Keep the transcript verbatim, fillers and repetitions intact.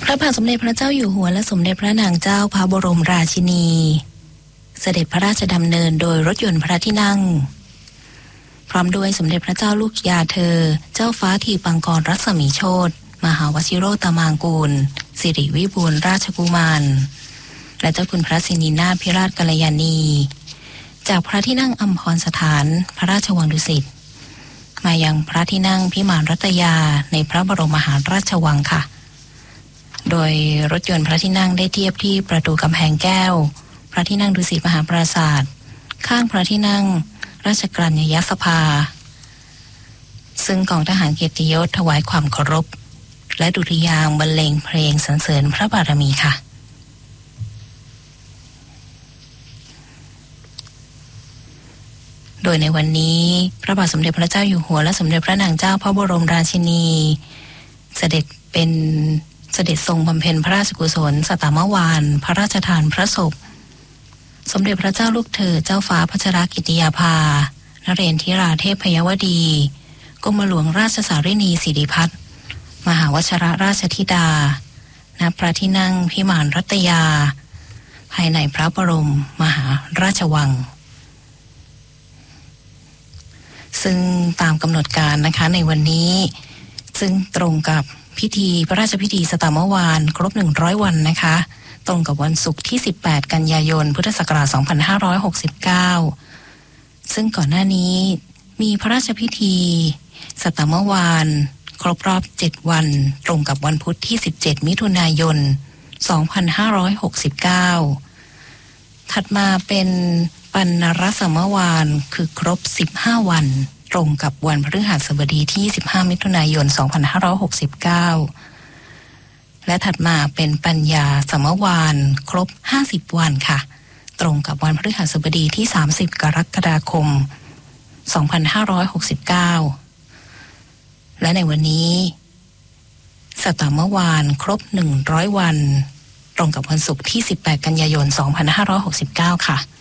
พระบาทสมเด็จพระเจ้าอยู่หัวและสมเด็จพระนางเจ้าพระบรมราชินีเสด็จพระราชดำเนินโดยรถยนต์พระที่นั่งพร้อมด้วยสมเด็จพระเจ้าลูกยาเธอเจ้าฟ้าทีปังกรรัศมีโชติมหาวชิโรตมางกูลสิริวิบูลย์ราชกุมารและเจ้าคุณพระสินีนาถพิราชกัลยาณีจากพระที่นั่งอัมพรสถานพระราชวังดุสิตมายังพระที่นั่งพิมานรัตยาในพระบรมมหาราชวังค่ะโดยรถยนต์พระที่นั่งได้เทียบที่ประตูกำแพงแก้วพระที่นั่งดุสิตมหาปราสาทข้างพระที่นั่งราชกรณียสภาซึ่งกองทหารเกียรติยศถวายความเคารพและดุริยางค์บรรเลงเพลงสรรเสริญพระบารมีค่ะโดยในวันนี้พระบาทสมเด็จพระเจ้าอยู่หัวและสมเด็จพระนางเจ้าพระบรมราชินีเสด็จเป็นเสด็จทรงบำเพ็ญพระราชกุศลสตมวานพระราชทานพระศพสมเด็จพระเจ้าลูกเธอเจ้าฟ้าพัชรกิติยาภานเรนทิราเทพยวดีกรมหลวงราชสารินีสิริพัฒน์มหาวชรราชธิดาณพระที่นั่งพิมานรัตยาภายในพระบรมมหาราชวังซึ่งตามกำหนดการนะคะในวันนี้ซึ่งตรงกับพิธีพระราชพิธีสตมวานครบหนึ่งร้อยวันนะคะตรงกับวันศุกร์ที่สิบแปดกันยายนพุทธศักราชสองพันห้าร้อยหกสิบเก้าซึ่งก่อนหน้านี้มีพระราชพิธีสตมวานครบรอบเจ็ดวันตรงกับวันพุธที่สิบเจ็ดมิถุนายนสองพันห้าร้อยหกสิบเก้าถัดมาเป็นปัณณรสมวานคือครบสิบห้าวันตรงกับวันพฤหัสบดีที่ยี่สิบห้ามิถุนายนสองพันห้าร้อยหกสิบเก้าและถัดมาเป็นปัญญาสมวานครบห้าสิบวันค่ะตรงกับวันพฤหัสบดีที่สามสิบกรกฎาคมสองพันห้าร้อยหกสิบเก้าและในวันนี้สตมวานครบหนึ่งร้อยวันตรงกับวันศุกร์ที่สิบแปดกันยายนสองพันห้าร้อยหกสิบเก้าค่ะ